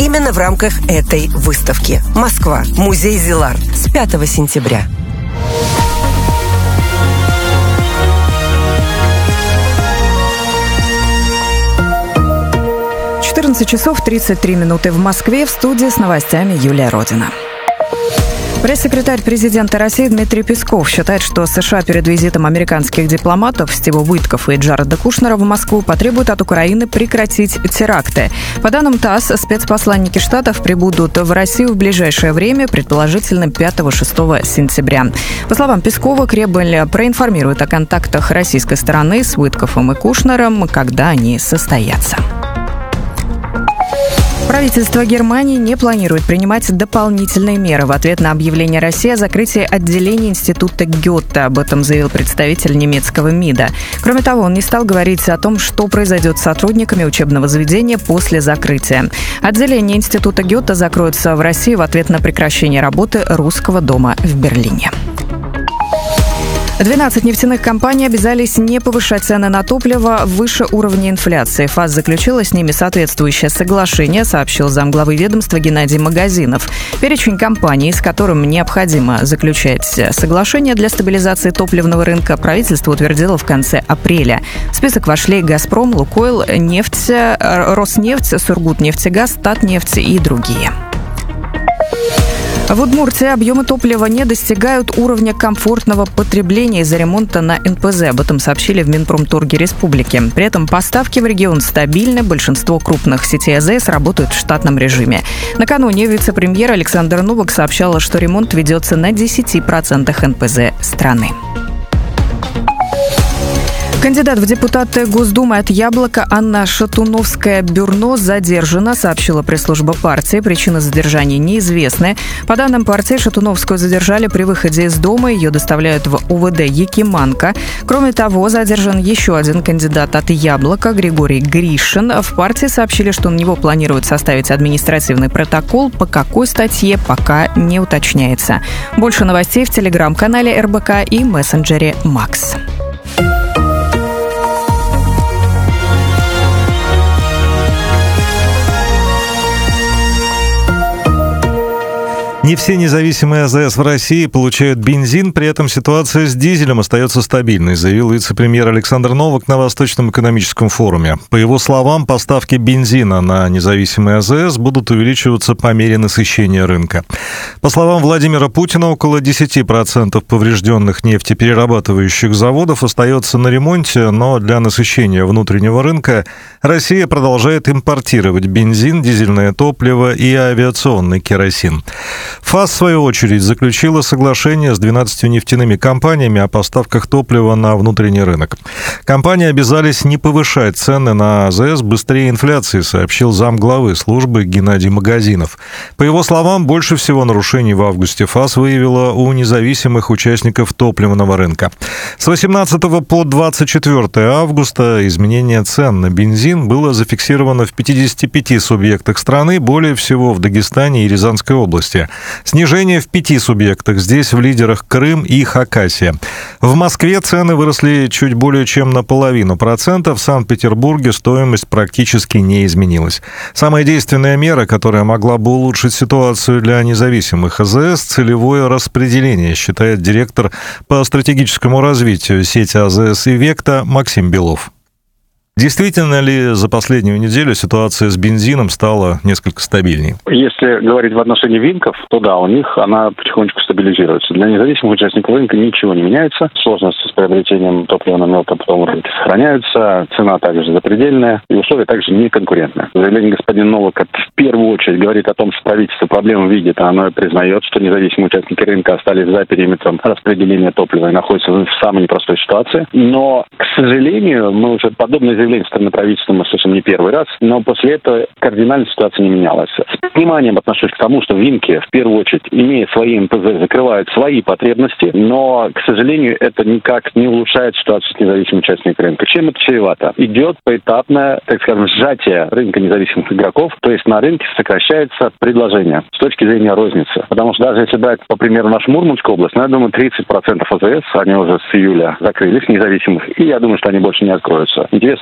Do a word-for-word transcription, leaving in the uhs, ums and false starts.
именно в рамках этой выставки. Москва. Музей Зиларт. С пятого сентября. четырнадцать часов тридцать три минуты в Москве. В студии с новостями Юлия Родина. Пресс-секретарь президента России Дмитрий Песков считает, что США перед визитом американских дипломатов Стива Уиткоффа и Джареда Кушнера в Москву потребуют от Украины прекратить теракты. По данным ТАСС, спецпосланники Штатов прибудут в Россию в ближайшее время, предположительно пятого-шестого сентября. По словам Пескова, Кремль проинформирует о контактах российской стороны с Уиткоффом и Кушнером, когда они состоятся. Правительство Германии не планирует принимать дополнительные меры в ответ на объявление России о закрытии отделения Института Гёте. Об этом заявил представитель немецкого МИДа. Кроме того, он не стал говорить о том, что произойдет с сотрудниками учебного заведения после закрытия. Отделение Института Гёте закроется в России в ответ на прекращение работы Русского дома в Берлине. двенадцать нефтяных компаний обязались не повышать цены на топливо выше уровня инфляции. ФАС заключила с ними соответствующее соглашение, сообщил замглавы ведомства Геннадий Магазинов. Перечень компаний, с которым необходимо заключать соглашение для стабилизации топливного рынка, правительство утвердило в конце апреля. В список вошли «Газпром», «Лукойл», «Нефть», «Роснефть», «Сургутнефтегаз», «Татнефть» и другие. В Удмуртии объемы топлива не достигают уровня комфортного потребления из-за ремонта на эн пэ зэ. Об этом сообщили в Минпромторге республики. При этом поставки в регион стабильны. Большинство крупных сетей а зэ эс работают в штатном режиме. Накануне вице-премьер Александр Новак сообщала, что ремонт ведется на десяти процентах эн пэ зэ страны. Кандидат в депутаты Госдумы от «Яблока» Анна Шатуновская-Бюрно задержана, сообщила пресс-служба партии. Причина задержания неизвестны. По данным партии, Шатуновскую задержали при выходе из дома. Ее доставляют в о вэ дэ Якиманка. Кроме того, задержан еще один кандидат от «Яблока» Григорий Гришин. В партии сообщили, что на него планируют составить административный протокол. По какой статье, пока не уточняется. Больше новостей в телеграм-канале эр бэ ка и мессенджере «Макс». Не все независимые а зэ эс в России получают бензин, при этом ситуация с дизелем остается стабильной, заявил вице-премьер Александр Новак на Восточном экономическом форуме. По его словам, поставки бензина на независимые а зэ эс будут увеличиваться по мере насыщения рынка. По словам Владимира Путина, около десять процентов поврежденных нефтеперерабатывающих заводов остается на ремонте, но для насыщения внутреннего рынка Россия продолжает импортировать бензин, дизельное топливо и авиационный керосин. ФАС, в свою очередь, заключила соглашение с двенадцатью нефтяными компаниями о поставках топлива на внутренний рынок. Компании обязались не повышать цены на а зэ эс быстрее инфляции, сообщил замглавы службы Геннадий Магазинов. По его словам, больше всего нарушений в августе ФАС выявила у независимых участников топливного рынка. С восемнадцатого по двадцать четвёртое августа изменение цен на бензин было зафиксировано в пятидесяти пяти субъектах страны, более всего в Дагестане и Рязанской области. Снижение в пяти субъектах. Здесь в лидерах Крым и Хакасия. В Москве цены выросли чуть более чем на половину процента. В Санкт-Петербурге стоимость практически не изменилась. Самая действенная мера, которая могла бы улучшить ситуацию для независимых а зэ эс – целевое распределение, считает директор по стратегическому развитию сети а зэ эс «Ивекта» Максим Белов. Действительно ли за последнюю неделю ситуация с бензином стала несколько стабильнее? Если говорить в отношении ВИНКов, то да, у них она потихонечку стабилизируется. Для независимых участников рынка ничего не меняется. Сложности с приобретением топлива на мелкопутовом рынке сохраняются. Цена также запредельная и условия также неконкурентные. Заявление господина Новака в первую очередь говорит о том, что правительство проблему видит, а оно признает, что независимые участники рынка остались за периметром распределения топлива и находятся в самой непростой ситуации. Но, к сожалению, мы уже подобные заявления со стороны правительства мы слышим не первый раз, но после этого кардинально ситуация не менялась. С пониманием отношусь к тому, что ВИНКи, в первую очередь, имея свои эн пэ зэ, закрывают свои потребности, но, к сожалению, это никак не улучшает ситуацию с независимым участником рынка. Чем это чревато? Идет поэтапное, так скажем, сжатие рынка независимых игроков, то есть на рынке сокращается предложение с точки зрения розницы. Потому что даже если брать, по примеру, нашу Мурманскую область, ну, я думаю, тридцать процентов а зэ эс, они уже с июля закрылись, независимых, и я думаю, что они больше не откроются. Интересно,